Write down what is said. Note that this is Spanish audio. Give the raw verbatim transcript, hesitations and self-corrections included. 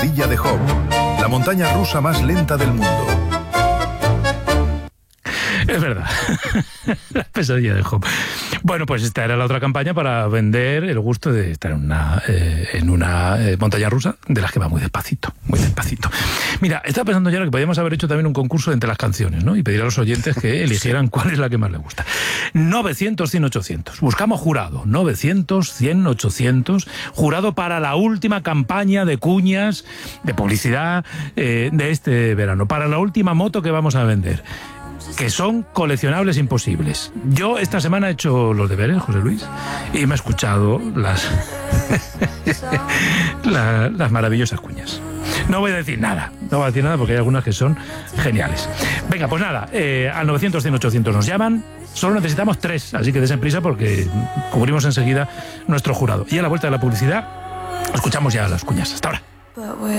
Pesadilla de Job, la montaña rusa más lenta del mundo. Es verdad, la pesadilla de Job. Bueno, pues esta era la otra campaña para vender el gusto de estar en una, eh, en una eh, montaña rusa de las que va muy despacito, muy despacito. Mira, estaba pensando ya que podíamos haber hecho también un concurso entre las canciones, ¿no? Y pedir a los oyentes que eligieran cuál es la que más les gusta. novecientos, cien, ochocientos. Buscamos jurado. novecientos, cien, ochocientos. Jurado para la última campaña de cuñas, de publicidad eh, de este verano. Para la última moto que vamos a vender. Que son coleccionables imposibles. Yo esta semana he hecho los deberes, José Luis, y me he escuchado las, la, las maravillosas cuñas. No voy a decir nada, no voy a decir nada porque hay algunas que son geniales. Venga, pues nada, eh, al novecientos, cien, ochocientos nos llaman, solo necesitamos tres, así que desen prisa porque cubrimos enseguida nuestro jurado. Y a la vuelta de la publicidad, escuchamos ya las cuñas. Hasta ahora.